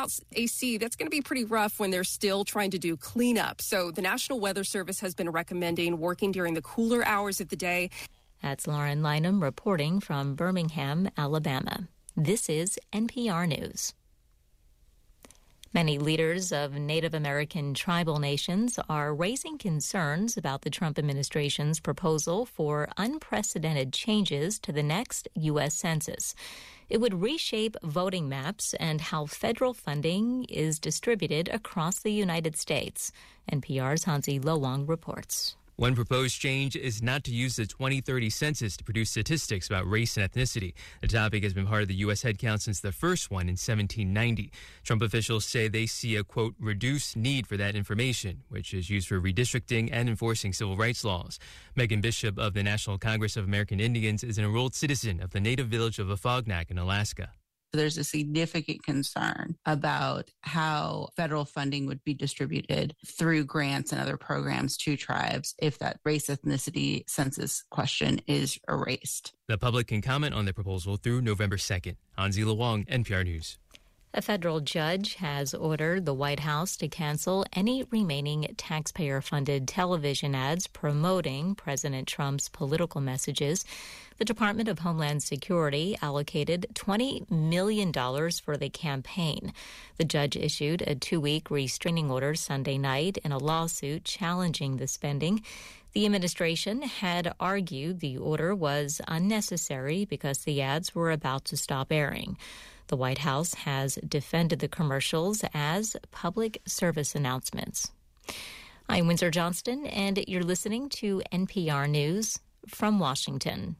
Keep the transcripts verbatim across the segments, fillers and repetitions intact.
without A C, that's going to be pretty rough when they're still trying to do cleanup. So the National Weather Service has been recommending working during the cooler hours of the day. That's Lauren Lynham reporting from Birmingham, Alabama. This is N P R News. Many leaders of Native American tribal nations are raising concerns about the Trump administration's proposal for unprecedented changes to the next U S Census. It would reshape voting maps and how federal funding is distributed across the United States. N P R's Hansi Lowong reports. One proposed change is not to use the twenty thirty census to produce statistics about race and ethnicity. The topic has been part of the U S headcount since the first one in seventeen ninety. Trump officials say they see a, quote, reduced need for that information, which is used for redistricting and enforcing civil rights laws. Megan Bishop of the National Congress of American Indians is an enrolled citizen of the native village of Afognak in Alaska. There's a significant concern about how federal funding would be distributed through grants and other programs to tribes if that race ethnicity census question is erased. The public can comment on the proposal through November second. Hansi Lowong, N P R News. A federal judge has ordered the White House to cancel any remaining taxpayer-funded television ads promoting President Trump's political messages. The Department of Homeland Security allocated twenty million dollars for the campaign. The judge issued a two-week restraining order Sunday night in a lawsuit challenging the spending. The administration had argued the order was unnecessary because the ads were about to stop airing. The White House has defended the commercials as public service announcements. I'm Windsor Johnston, and you're listening to N P R News from Washington.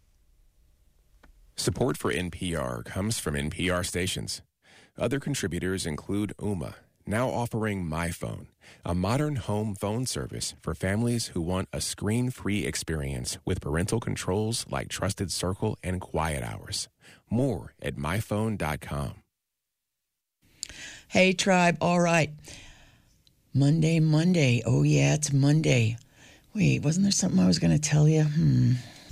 Support for N P R comes from N P R stations. Other contributors include Ooma, now offering MyPhone, a modern home phone service for families who want a screen-free experience with parental controls like Trusted Circle and Quiet Hours. More at my phone dot com. Hey, tribe. All right. Monday, Monday. Oh, yeah, it's Monday. Wait, wasn't there something I was going to tell you? Hmm.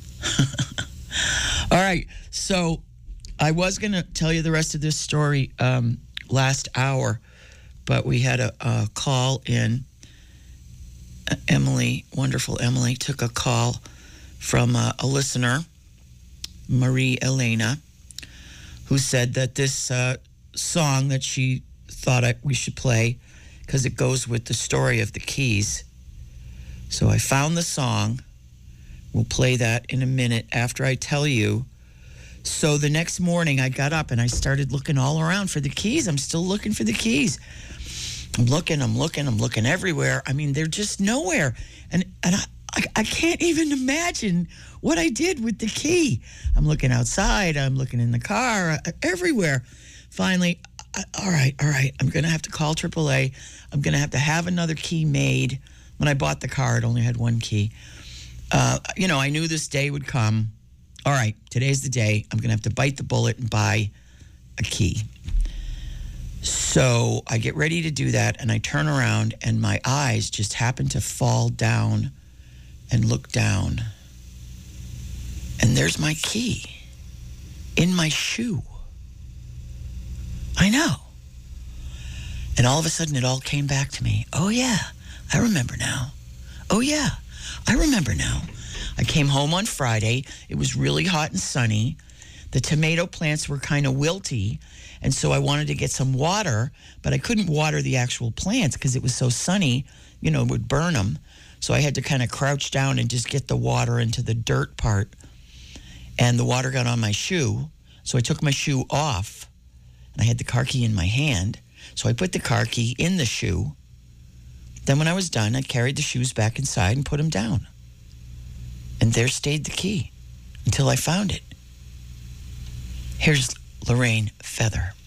All right. So I was going to tell you the rest of this story um, last hour, but we had a, a call in. Emily, wonderful Emily, took a call from a, a listener, Marie Elena, who said that this uh, song that she thought I, we should play, because it goes with the story of the keys. So I found the song. We'll play that in a minute after I tell you. So the next morning I got up and I started looking all around for the keys. I'm still looking for the keys. I'm looking, I'm looking, I'm looking everywhere. I mean, they're just nowhere. And and I, I, I can't even imagine what I did with the key. I'm looking outside, I'm looking in the car, uh, everywhere. Finally, I, all right, all right, I'm going to have to call triple A. I'm going to have to have another key made. When I bought the car, it only had one key. Uh, you know, I knew this day would come. All right, today's the day. I'm going to have to bite the bullet and buy a key. So I get ready to do that, and I turn around, and my eyes just happen to fall down and look down. And there's my key in my shoe. I know. And all of a sudden, it all came back to me. Oh, yeah, I remember now. Oh, yeah, I remember now. I came home on Friday. It was really hot and sunny. The tomato plants were kind of wilty, and so I wanted to get some water, but I couldn't water the actual plants because it was so sunny, you know, it would burn them. So I had to kind of crouch down and just get the water into the dirt part. And the water got on my shoe, so I took my shoe off, and I had the car key in my hand. So I put the car key in the shoe. Then when I was done, I carried the shoes back inside and put them down. And there stayed the key until I found it. Here's Lorraine Feather.